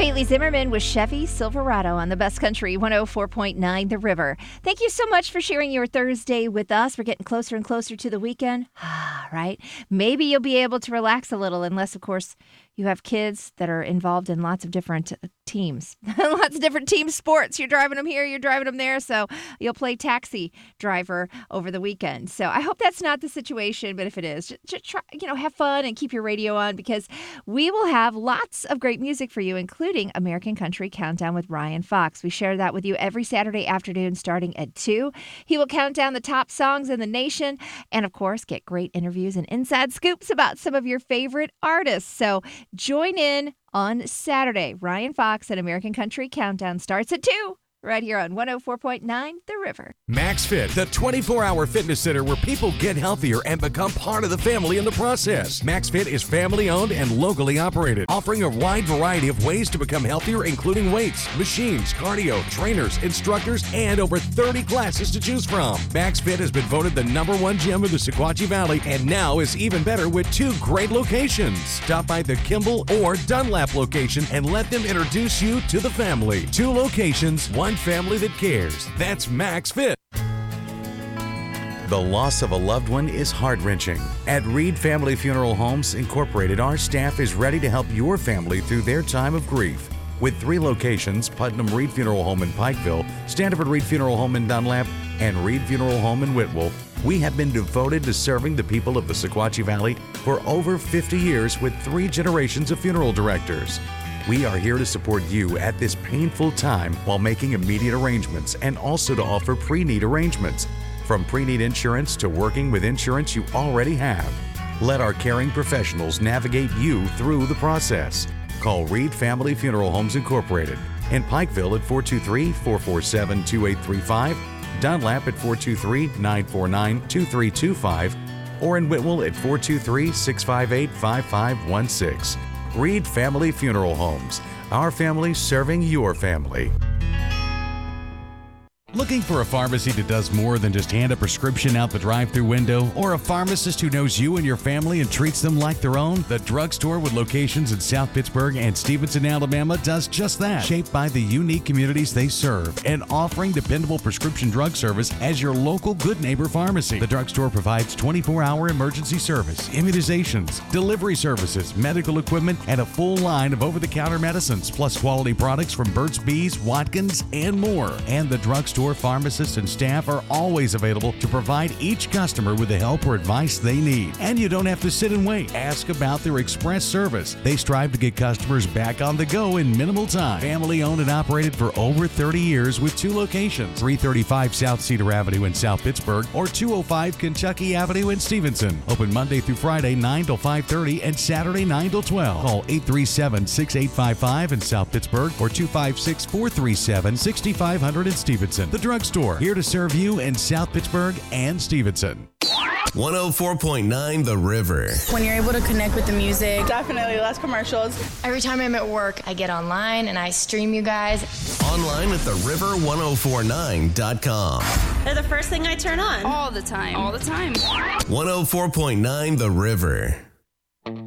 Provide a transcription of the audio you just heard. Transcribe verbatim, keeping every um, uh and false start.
Bailey Zimmerman with Chevy Silverado on the Best Country one oh four point nine The River. Thank you so much for sharing your Thursday with us. We're getting closer and closer to the weekend, right? Maybe you'll be able to relax a little, unless, of course, you have kids that are involved in lots of different teams, lots of different team sports. You're driving them here, you're driving them there, so you'll play taxi driver over the weekend. So I hope that's not the situation, but if it is, just, just try, you know, have fun and keep your radio on, because we will have lots of great music for you, including American Country Countdown with Ryan Fox. We share that with you every Saturday afternoon starting at two. He will count down the top songs in the nation and, of course, get great interviews and inside scoops about some of your favorite artists. So join in on Saturday. Ryan Fox and American Country Countdown starts at two. Right here on one oh four point nine The River. MaxFit, the twenty-four hour fitness center where people get healthier and become part of the family in the process. MaxFit is family-owned and locally operated, offering a wide variety of ways to become healthier, including weights, machines, cardio, trainers, instructors, and over thirty classes to choose from. MaxFit has been voted the number one gym of the Sequatchie Valley and now is even better with two great locations. Stop by the Kimball or Dunlap location and let them introduce you to the family. Two locations, one family that cares. That's MaxFit. The loss of a loved one is heart-wrenching. At Reed Family Funeral Homes Incorporated, our staff is ready to help your family through their time of grief. With three locations, Putnam Reed Funeral Home in Pikeville, Standiford Reed Funeral Home in Dunlap, and Reed Funeral Home in Whitwell, we have been devoted to serving the people of the Sequatchie Valley for over fifty years with three generations of funeral directors. We are here to support you at this painful time while making immediate arrangements and also to offer pre-need arrangements. From pre-need insurance to working with insurance you already have. Let our caring professionals navigate you through the process. Call Reed Family Funeral Homes Incorporated in Pikeville at four two three, four four seven, two eight three five, Dunlap at four two three, nine four nine, two three two five, or in Whitwell at four two three, six five eight, five five one six. Reed Family Funeral Homes. Our family serving your family. Looking for a pharmacy that does more than just hand a prescription out the drive-thru window, or a pharmacist who knows you and your family and treats them like their own? The Drugstore, with locations in South Pittsburgh and Stevenson, Alabama, does just that. Shaped by the unique communities they serve and offering dependable prescription drug service as your local good neighbor pharmacy. The Drugstore provides twenty-four hour emergency service, immunizations, delivery services, medical equipment, and a full line of over-the-counter medicines, plus quality products from Burt's Bees, Watkins, and more. And the Drugstore pharmacists and staff are always available to provide each customer with the help or advice they need. And you don't have to sit and wait. Ask about their express service. They strive to get customers back on the go in minimal time. Family owned and operated for over thirty years with two locations, three thirty-five South Cedar Avenue in South Pittsburgh or two oh five Kentucky Avenue in Stevenson. Open Monday through Friday nine till five thirty and Saturday nine till twelve. Call eight three seven, six eight five five in South Pittsburgh or two five six, four three seven, six five zero zero in Stevenson. The Drugstore, here to serve you in South Pittsburgh and Stevenson. one oh four point nine The River. When you're able to connect with the music. Definitely less commercials. Every time I'm at work, I get online and I stream you guys. Online at the river ten forty-nine dot com. They're the first thing I turn on. All the time. All the time. one oh four point nine The River.